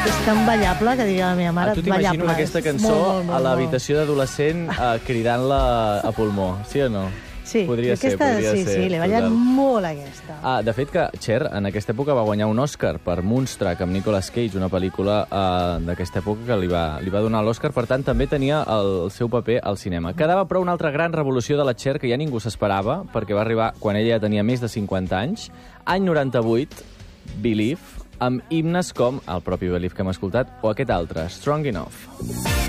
És tan ballable que digui la meva mare, Tu t'imagino aquesta cançó a l'habitació d'adolescent cridant-la a pulmó, sí o no? Sí, podria ser. Sí, l'he ballat molt, aquesta. De fet, que Cher en aquesta època va guanyar un Oscar per Moonstruck amb Nicolas Cage, una pel·lícula d'aquesta època que li va donar l'Oscar, per tant, també tenia el seu paper al cinema. Quedava però una altra gran revolució de la Cher que ja ningú s'esperava, perquè va arribar quan ella ja tenia més de 50 anys, any 98, Believe, amb himnes com el propi Believe que hem escoltat, o aquest altre, Strong Enough.